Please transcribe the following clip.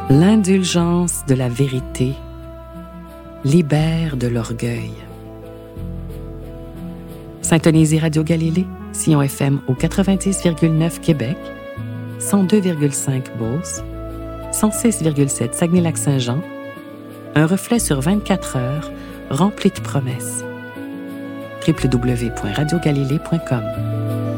L'indulgence de la vérité libère de l'orgueil. Syntonisez Radio Galilée, Sillon FM au 90,9 Québec, 102,5 Beauce, 106,7 Saguenay-Lac-Saint-Jean, un reflet sur 24 heures rempli de promesses. www.radiogalilée.com